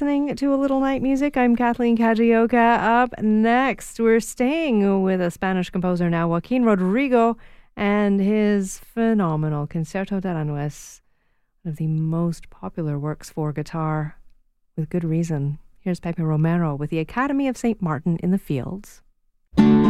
listening to A Little Night Music. I'm Kathleen Kajioka. Up next, we're staying with a Spanish composer now, Joaquin Rodrigo, and his phenomenal Concerto de la Nuez, one of the most popular works for guitar, with good reason. Here's Pepe Romero with the Academy of St. Martin in the Fields.